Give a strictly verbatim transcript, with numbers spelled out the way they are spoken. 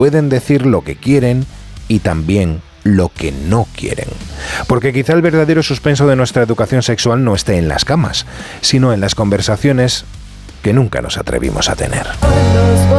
pueden decir lo que quieren y también lo que no quieren. Porque quizá el verdadero suspenso de nuestra educación sexual no esté en las camas, sino en las conversaciones que nunca nos atrevimos a tener.